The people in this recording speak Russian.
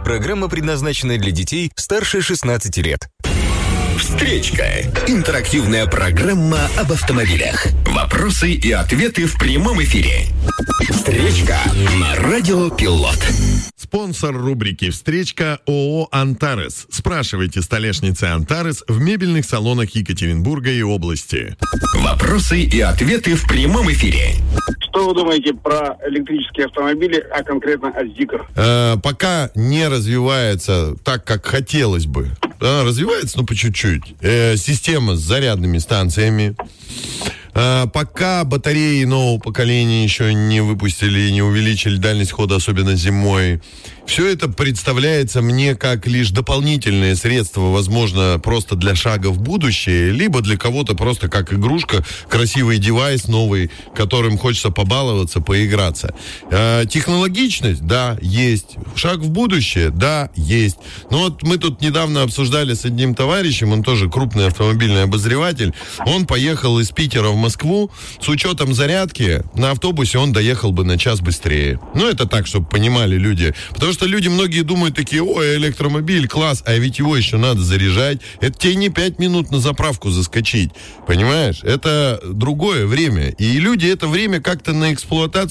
Программа предназначена для детей старше 16 лет. Встречка. Интерактивная программа об автомобилях. Вопросы и ответы в прямом эфире. Встречка на Радио Пилот. Спонсор рубрики «Встречка» ООО «Антарес». Спрашивайте столешницы «Антарес» в мебельных салонах Екатеринбурга и области. Вопросы и ответы в прямом эфире. Что вы думаете про электрические автомобили, а конкретно о Zikr? Пока не развивается так, как хотелось бы. Развивается, но по чуть-чуть. Система с зарядными станциями. Пока батареи нового поколения еще не выпустили и не увеличили дальность хода, особенно зимой. Все это представляется мне как лишь дополнительное средство, возможно, просто для шага в будущее, либо для кого-то просто как игрушка, красивый девайс новый, которым хочется побаловаться, поиграться. Технологичность, да, есть. Шаг в будущее, да, есть. Но вот мы тут недавно обсуждали с одним товарищем, он тоже крупный автомобильный обозреватель, он поехал из Питера в Москву, с учетом зарядки, на автобусе он доехал бы на час быстрее. Ну, это так, чтобы понимали люди. Потому что люди многие думают такие: ой, электромобиль, класс, а ведь его еще надо заряжать. Это тебе не 5 минут на заправку заскочить. Понимаешь? Это другое время. И люди это время как-то на эксплуатацию